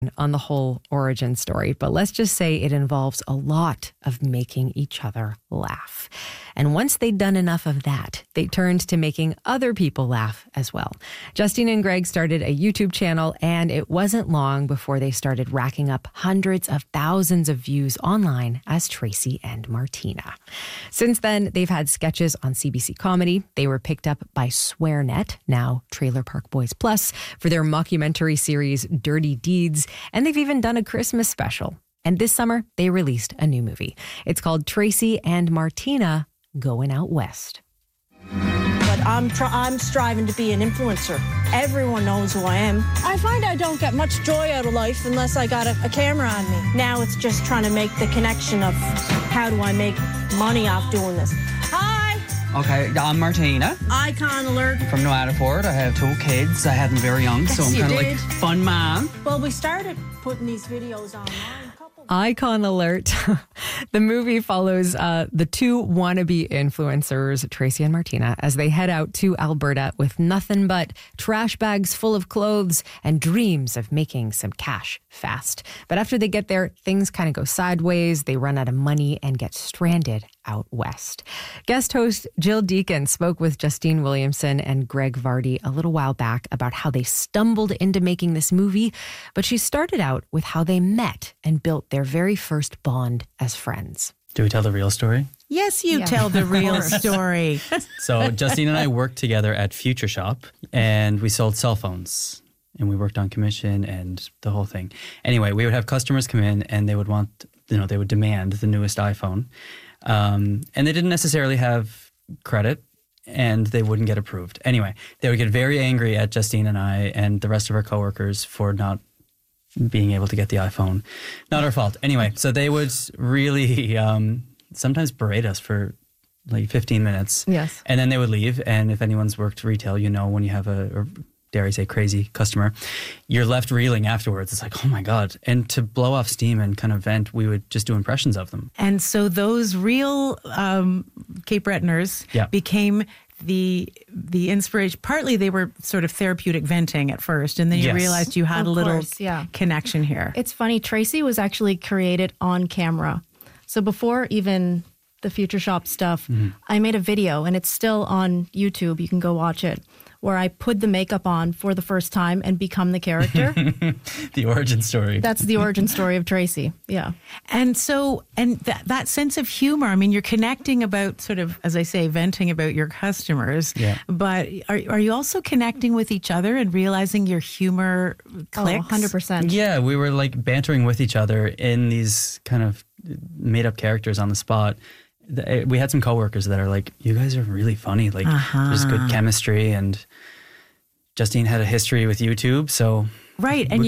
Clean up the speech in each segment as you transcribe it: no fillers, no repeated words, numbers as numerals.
on the whole origin story, but let's just say it involves a lot of making each other laugh. And once they'd done enough of that, they turned to making other people laugh as well. Justine and Greg started a YouTube channel, and it wasn't long before they started racking up hundreds of thousands of views online as Tracy and Martina. Since then, they've had sketches on CBC Comedy. They were picked up by SwearNet, now Trailer Park Boys Plus, for their mockumentary series Dirty Deeds. And they've even done a Christmas special. And this summer, they released a new movie. It's called Tracy and Martina Going Out West. But I'm striving to be an influencer. Everyone knows who I am. I find I don't get much joy out of life unless I got a camera on me. Now it's just trying to make the connection of how do I make money off doing this. Hi! Okay, I'm Martina. Icon alert. From Noataford. I have 2 kids. I had them very young, so I'm kind of like fun mom. Well, we started putting these videos online. Icon alert. The movie follows the 2 wannabe influencers, Tracy and Martina, as they head out to Alberta with nothing but trash bags full of clothes and dreams of making some cash fast. But after they get there, things kind of go sideways. They run out of money and get stranded out west. Guest host Jill Deacon spoke with Justine Williamson and Greg Vardy a little while back about how they stumbled into making this movie, but she started out with how they met and built their very first bond as friends. Do we tell the real story? Yes, you tell the real story. So Justine and I worked together at Future Shop, and we sold cell phones, and we worked on commission and the whole thing. Anyway, we would have customers come in, and they would want, they would demand the newest iPhone. And they didn't necessarily have credit, and they wouldn't get approved. Anyway, they would get very angry at Justine and I and the rest of our coworkers for not being able to get the iPhone. Not our fault. Anyway, so they would really sometimes berate us for like 15 minutes. Yes. And then they would leave. And if anyone's worked retail, when you have or dare I say crazy customer, you're left reeling afterwards. It's like, oh my God. And to blow off steam and kind of vent, we would just do impressions of them. And so those real Cape Bretoners became the inspiration. Partly they were sort of therapeutic venting at first, and then you realized you had a little connection here. It's funny, Tracy was actually created on camera. So before even the Future Shop stuff, I made a video, and it's still on YouTube. You can go watch it, where I put the makeup on for the first time and become the character. The origin story. That's the origin story of Tracy. Yeah. And so, that sense of humor, I mean, you're connecting about sort of, as I say, venting about your customers. Yeah. But are you also connecting with each other and realizing your humor clicks? Oh, 100%. Yeah, we were like bantering with each other in these kind of made up characters on the spot. We had some coworkers that are like, you guys are really funny. Like, there's good chemistry, and Justine had a history with YouTube, so... Right, and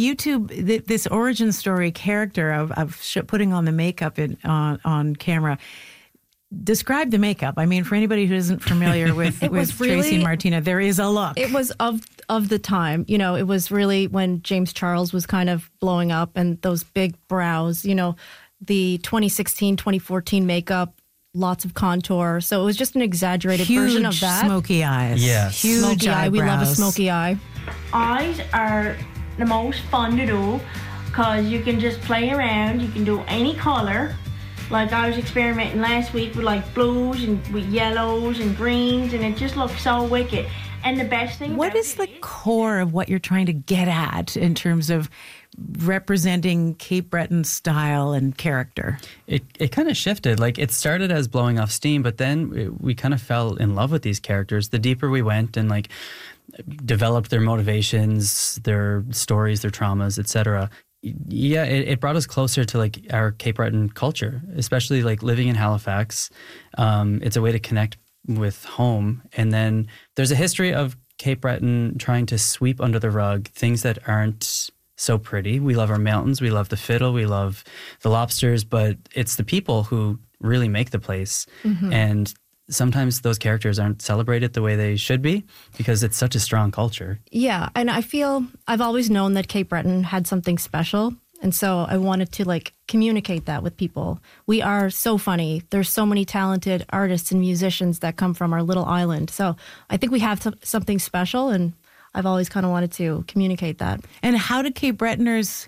this origin story character of putting on the makeup on camera. Describe the makeup. I mean, for anybody who isn't familiar with Tracy and Martina, there is a look. It was of the time. It was really when James Charles was kind of blowing up, and those big brows, the 2016, 2014 makeup, lots of contour. So it was just an exaggerated version of that. Smoky eyes. Yes. Huge smoky eye. eyebrows. We love a smoky eye. Eyes are the most fun to do because you can just play around. You can do any color. Like I was experimenting last week with like blues and with yellows and greens, and it just looked so wicked. And the best thing what is the core of what you're trying to get at in terms of representing Cape Breton style and character? It kind of shifted. Like, it started as blowing off steam, but then we kind of fell in love with these characters. The deeper we went and like developed their motivations, their stories, their traumas, etc. Yeah, it brought us closer to like our Cape Breton culture, especially like living in Halifax. It's a way to connect with home. And then there's a history of Cape Breton trying to sweep under the rug things that aren't so pretty. We love our mountains, we love the fiddle, we love the lobsters, but it's the people who really make the place. And sometimes those characters aren't celebrated the way they should be because it's such a strong culture. Yeah, and I feel I've always known that Cape Breton had something special. And so I wanted to like communicate that with people. We are so funny. There's so many talented artists and musicians that come from our little island. So I think we have something special, and I've always kind of wanted to communicate that. And how did Kate Bretner's